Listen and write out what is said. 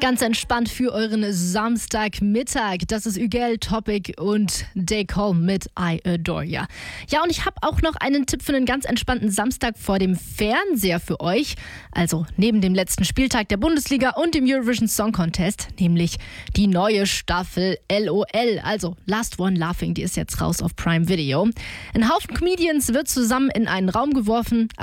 Ganz entspannt für euren Samstagmittag. Das ist Ügel, Topic und J. Cole mit I Adore Ya. Ja, und ich habe auch noch einen Tipp für einen ganz entspannten Samstag vor dem Fernseher für euch. Also neben dem letzten Spieltag der Bundesliga und dem Eurovision Song Contest, nämlich die neue Staffel LOL, also Last One Laughing, die ist jetzt raus auf Prime Video. Ein Haufen Comedians wird zusammen in einen Raum geworfen.